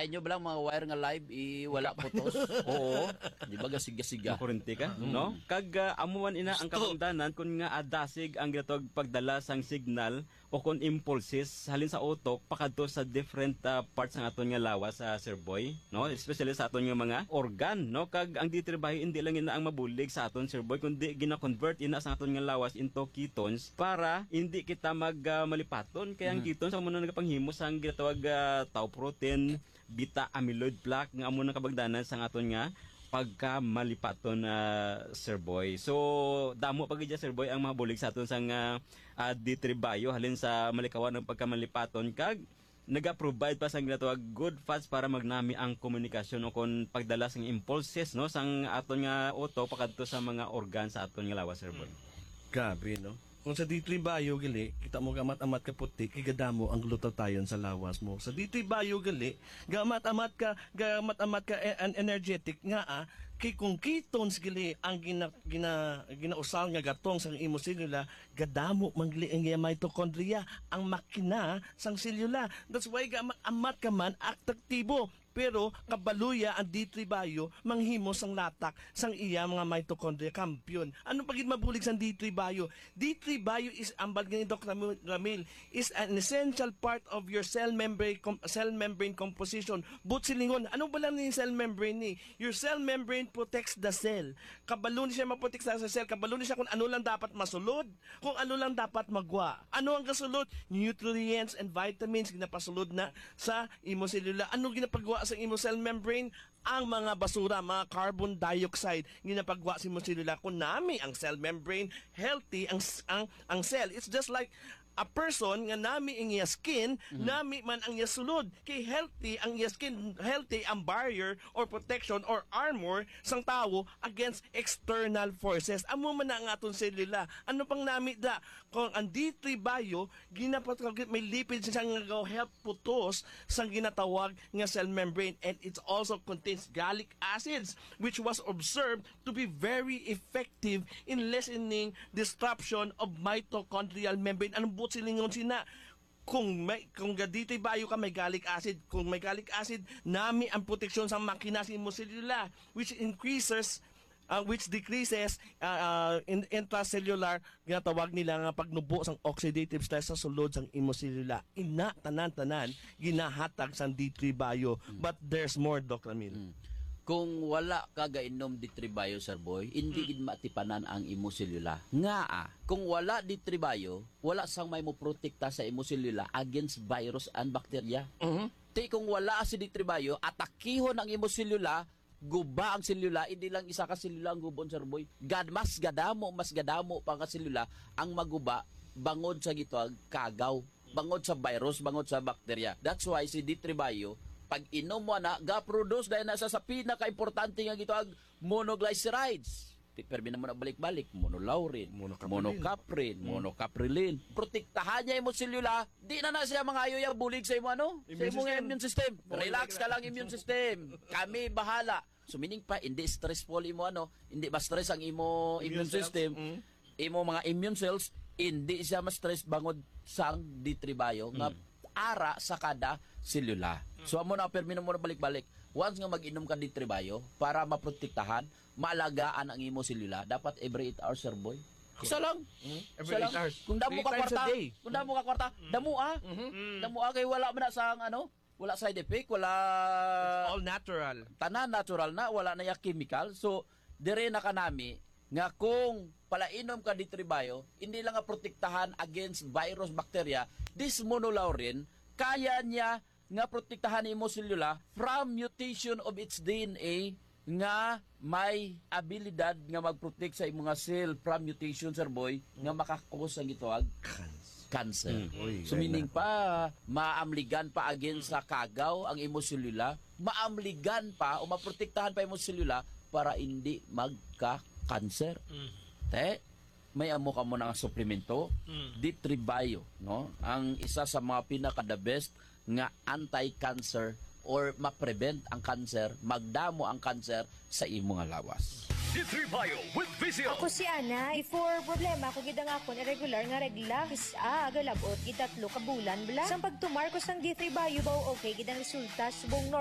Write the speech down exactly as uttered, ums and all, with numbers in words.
Try nyo ba lang mga wire nga live, i wala putos? Oo. Di ba gasiga-siga? Makurente ka, no? Kag uh, amuan ina ang kabangdanan kung nga adasig ang ginatawag pagdala sang signal o kung impulses halin sa utok pakadto sa different uh, parts ng aton nga lawas sa Sir Boy, no? Especially sa aton nga mga organ, no? Kag ang ditribayo hindi lang ina ang mabulig sa aton Sir Boy kundi gina-convert ina sa aton nga lawas into ketones para hindi kita mag uh, malipaton kaya ang ketones amo na nagapanghimo sang ginatawag uh, tau protein, beta amyloid plaque nga amo na kabagdanan sa aton nga pagka malipaton na uh, Sir Boy. So damo pag Sir Boy ang mabulig sa aton sang uh, uh, ditribayo halin sa malikawan ng pagka malipaton kag naga-provide pa sang ginatawag good fats para magnami ang komunikasyon o kon pagdala sang impulses no sang aton nga utok pakadto sa mga organ sa aton nga lawas Sir Boy. Grabe, no? Kung sa D three Bio gali, kita mo gamat-amat ka puti, kigadamo ang glutatayon sa lawas mo. Sa D three Bio gali, gamat-amat ka, gamat-amat ka en energetic nga ah, kay kung ketones gali ang gina, gina, ginausal nga gatong sang imo selula, gadamo mangli ang mitochondria, ang makina sang selula. That's why gamat-amat ka man aktibo. Pero kabaluya ang D three Bio manghimo sang latak sang iya mga mitochondria kampiyon. Ano pagid mabulig sang D three Bio? D three Bio is ambag ni Doc Ramil is an essential part of your cell membrane cell membrane composition. But silingon, ano ba lang ni cell membrane ni? Your cell membrane protects the cell. Kabalo ni siya maprotek sa cell, kabalo ni siya kung ano lang dapat masulod, kung ano lang dapat magwa. Ano ang kasulod? Nutrients and vitamins ginapasulod na sa imo selula. Ano ginapagwa sa imo cell membrane? Ang mga basura, mga carbon dioxide ginapagwa sa imo selula. Kung nami ang cell membrane healthy ang ang ang cell, it's just like a person nga nami ang iya skin, mm-hmm. nami man ang iya sulod. Kay healthy ang iya skin, healthy ang barrier or protection or armor sang tawo against external forces. Amo man na ang aton selula. Ano pang nami da? Kung ang D three Bio ginapatawag may lipids siya nga go help putos sang ginatawag nga cell membrane, and it also contains gallic acids which was observed to be very effective in lessening disruption of mitochondrial membrane. Anong but silingon sina? Kung may kung gadito bayo ka may gallic acid, kung may gallic acid nami ang proteksyon sa makina sa imo selula, which increases uh, which decreases uh, uh, in intracellular ginatawag nila nga pagnubo sang oxidative stress sa sulod sang imo selula. Ina tanan-tanan ginahatag sang D three Bio. Mm. But there's more, Doc Ramil. Mm. Kung wala ka gainom D three Bio, Sir Boy, hindi gid matipanan ang imo selula. Nga ah, kung wala D three Bio, wala sang may mo protekta sa imo selula against virus and bacteria. Uh-huh. Ti kung wala si D three Bio, atakihon ang imo selula, guba ang selula, hindi lang isa ka selula ang gubon, Sir Boy. Gad mas gadamo, mas gadamo pa ka selula ang maguba bangod sa gitwag kagaw, bangod sa virus, bangod sa bacteria. That's why si D three Bio pag inom mo na, ga-produce dahil nasa sa pinaka-importante nga gito ang monoglycerides. Permi na mo na balik-balik, monolaurin, monocaprin, mm. monocaprilin. Protektahan niya yung selula, di na na siya mga ayoy bulig sa imo ano? Immune sa imong immune system. Relax ka lang immune system. Kami bahala. So meaning pa, hindi stressful imo ano, hindi ba stress ang imo immune, immune system, mm. imo mga immune cells, hindi siya ma-stress bangod sang D three Bio, mm. nga ara sa kada selula. So amo na permi na mo na balik-balik. Once nga mag-inom ka D three Bio para maprotektahan, maalagaan ang imo selula, dapat every eight hours, Sir Boy. Isa lang. Mm-hmm. Every eight hours. Kung damo ka kwarta, kung damo ka kwarta, damo ah. Mm-hmm. Damo ah kay wala man na sa ano, wala side effect, wala. It's all natural. Tanan natural na, wala na ya chemical. So dire na kanami nga kung palainom ka D three Bio, hindi lang nga protektahan against virus, bacteria, this monolaurin, kaya niya nga protektahan imo selula from mutation of its D N A nga may abilidad nga mag-protect sa imong cell from mutation, Sir Boy, nga makakos ang gitawag cancer. Mm. Oy, so meaning pa, maamligan pa against sa kagaw ang imo selula, maamligan pa o maprotektahan pa imo selula para hindi magka-cancer. Mm. Te, may amo ka mo ng suplemento, mm. D three Bio, no? Ang isa sa mga pinaka-the best nga anti-cancer or ma-prevent ang cancer, magdamo ang cancer sa imong lawas. D three Bio with Vizio. Ako si Ana, before problema ako gidang ako irregular nga regla, isa agalabot gitatlo ka bulan bla. Sang pagtumar ko sang D three Bio ba okay gidang resulta subong